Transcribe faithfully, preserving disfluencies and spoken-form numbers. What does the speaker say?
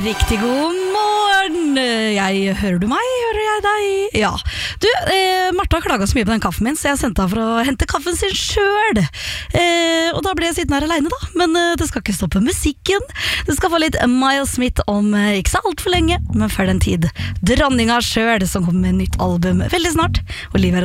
Riktig god morgen. Jeg, hører du meg? Hører jeg deg? Ja. Du, eh, Martha klaget så mye på den kaffen min, så jeg sendte henne for å hente kaffen sin selv. Eh, og da ble jeg sittende her alene da. Men eh, det skal ikke stoppe musikken. Det skal få litt Miles Smith om eh, ikke så alt for lenge, men før den tid. Dronninga selv som kommer med nytt album veldig snart. Og Liv er